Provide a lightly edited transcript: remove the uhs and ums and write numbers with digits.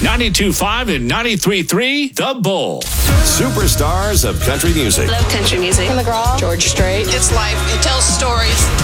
92.5 and 93.3 The Bull. Superstars of country music. Love country music. Tim McGraw, George Strait. It's life. It tells stories.